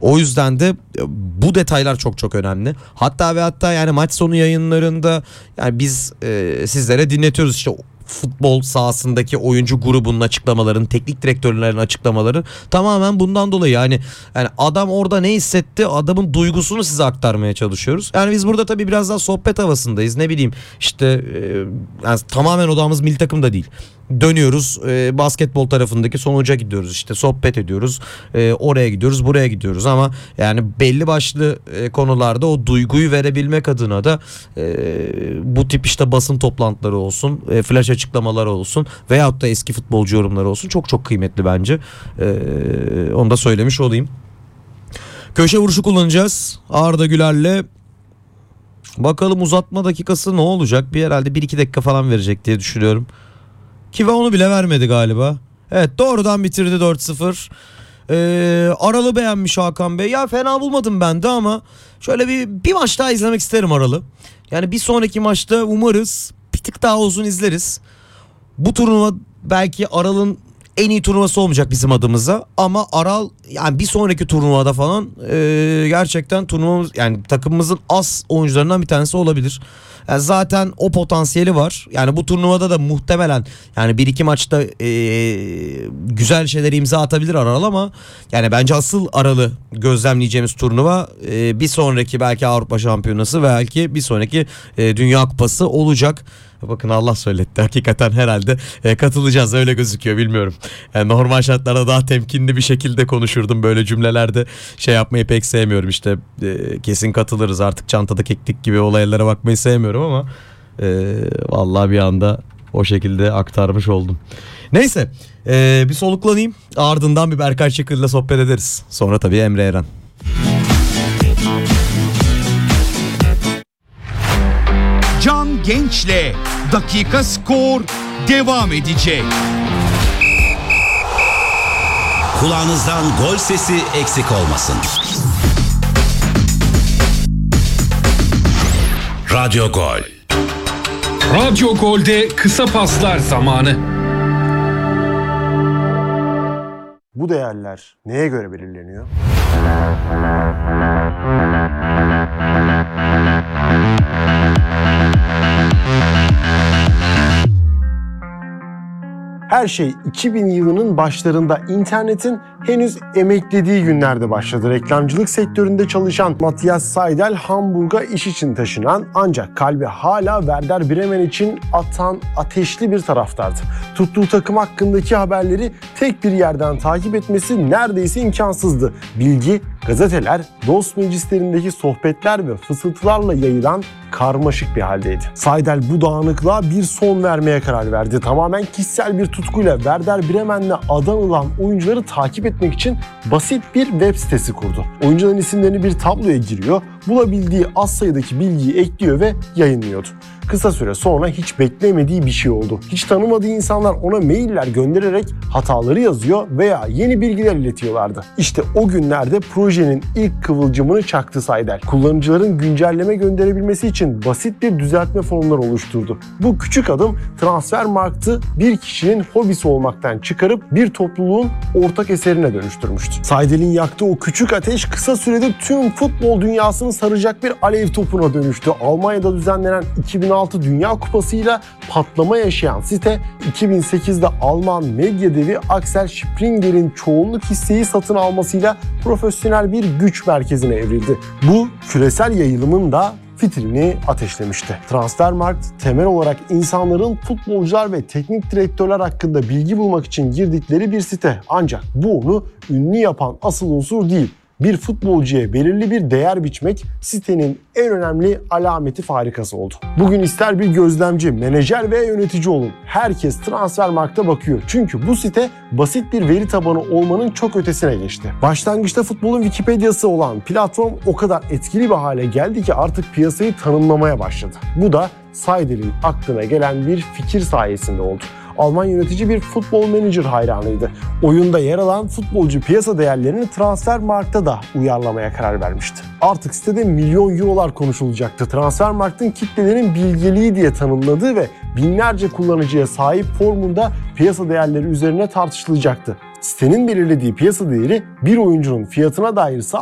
O yüzden de bu detaylar çok çok önemli. Hatta yani maç sonu yayınlarında yani biz sizlere dinletiyoruz işte futbol sahasındaki oyuncu grubunun açıklamalarını, teknik direktörlerin açıklamaları tamamen bundan dolayı. Yani adam orada ne hissetti, adamın duygusunu size aktarmaya çalışıyoruz. Yani biz burada tabii biraz daha sohbet havasındayız. Ne bileyim işte yani tamamen odamız milli takımda değil. Dönüyoruz basketbol tarafındaki sonuca gidiyoruz, işte sohbet ediyoruz, oraya gidiyoruz, buraya gidiyoruz ama yani belli başlı konularda o duyguyu verebilmek adına da bu tip işte basın toplantıları olsun, flash açıklamaları olsun veyahut da eski futbolcu yorumları olsun çok çok kıymetli bence. Onu da söylemiş olayım. Köşe vuruşu kullanacağız Arda Güler'le. Bakalım uzatma dakikası ne olacak? Herhalde 1-2 dakika falan verecek diye düşünüyorum. Ki onu bile vermedi galiba. Evet, doğrudan bitirdi 4-0. Aral'ı beğenmiş Hakan Bey. Ya fena bulmadım ben de ama şöyle bir maç daha izlemek isterim Aral'ı. Yani bir sonraki maçta umarız bir tık daha uzun izleriz. Bu turnuva belki Aral'ın en iyi turnuvası olmayacak bizim adımıza ama Aral yani bir sonraki turnuvada falan gerçekten turnuvamız yani takımımızın az oyuncularından bir tanesi olabilir. Yani zaten o potansiyeli var. Yani bu turnuvada da muhtemelen yani 1-2 maçta güzel şeyleri imza atabilir Aral ama yani bence asıl Aral'ı gözlemleyeceğimiz turnuva bir sonraki belki Avrupa Şampiyonası ve belki bir sonraki Dünya Kupası olacak. Bakın Allah söyletti. Hakikaten herhalde katılacağız. Öyle gözüküyor, bilmiyorum. Yani normal şartlarda daha temkinli bir şekilde konuşurdum. Böyle cümlelerde şey yapmayı pek sevmiyorum. İşte kesin katılırız artık çantada keklik gibi olaylara bakmayı sevmiyorum ama vallahi bir anda o şekilde aktarmış oldum. Neyse bir soluklanayım. Ardından bir Berkay Çakır'la sohbet ederiz. Sonra tabii Emre Eren. Can Genç'le Dakika Skor devam edecek. Kulağınızdan gol sesi eksik olmasın. Radyo Gol. Radyo Gol'de kısa paslar zamanı. Bu değerler neye göre belirleniyor? Her şey 2000 yılının başlarında internetin henüz emeklediği günlerde başladı. Reklamcılık sektöründe çalışan Matthias Seidel Hamburg'a iş için taşınan ancak kalbi hala Werder Bremen için atan ateşli bir taraftardı. Tuttuğu takım hakkındaki haberleri tek bir yerden takip etmesi neredeyse imkansızdı. Bilgi, gazeteler, dost meclislerindeki sohbetler ve fısıltılarla yayılan karmaşık bir haldeydi. Seidel bu dağınıklığa bir son vermeye karar verdi. Tamamen kişisel bir tutkuyla Werder Bremen'le adanılan oyuncuları takip etmek için basit bir web sitesi kurdu. Oyuncuların isimlerini bir tabloya giriyor, bulabildiği az sayıdaki bilgiyi ekliyor ve yayınlıyordu. Kısa süre sonra hiç beklemediği bir şey oldu. Hiç tanımadığı insanlar ona mailler göndererek hataları yazıyor veya yeni bilgiler iletiyorlardı. İşte o günlerde projenin ilk kıvılcımını çaktı Seidel. Kullanıcıların güncelleme gönderebilmesi için basit bir düzeltme formları oluşturdu. Bu küçük adım Transfermarkt'ı bir kişinin hobisi olmaktan çıkarıp bir topluluğun ortak eserine dönüştürmüştü. Seidel'in yaktığı o küçük ateş kısa sürede tüm futbol dünyasını saracak bir alev topuna dönüştü. Almanya'da düzenlenen 2006 Dünya Kupası'yla patlama yaşayan site 2008'de Alman medya devi Axel Springer'in çoğunluk hisseyi satın almasıyla profesyonel bir güç merkezine evrildi. Bu küresel yayılımın da fitilini ateşlemişti. Transfermarkt temel olarak insanların futbolcular ve teknik direktörler hakkında bilgi bulmak için girdikleri bir site. Ancak bu onu ünlü yapan asıl unsur değil. Bir futbolcuya belirli bir değer biçmek sitenin en önemli alameti farikası oldu. Bugün ister bir gözlemci, menajer veya yönetici olun, herkes Transfermarkt'a bakıyor. Çünkü bu site basit bir veri tabanı olmanın çok ötesine geçti. Başlangıçta futbolun Wikipedia'sı olan platform o kadar etkili bir hale geldi ki artık piyasayı tanımlamaya başladı. Bu da Seidel'in aklına gelen bir fikir sayesinde oldu. Alman yönetici bir futbol menajer hayranıydı. Oyunda yer alan futbolcu piyasa değerlerini Transfermarkt'ta da uyarlamaya karar vermişti. Artık sitede milyon eurolar konuşulacaktı. Transfermarkt'ın kitlelerin bilgeliği diye tanımladığı ve binlerce kullanıcıya sahip formunda piyasa değerleri üzerine tartışılacaktı. Sitenin belirlediği piyasa değeri bir oyuncunun fiyatına dair